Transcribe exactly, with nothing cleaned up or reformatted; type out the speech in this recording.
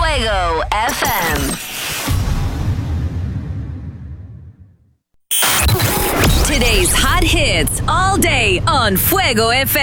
Fuego F M. Today's hot hits all day on Fuego F M.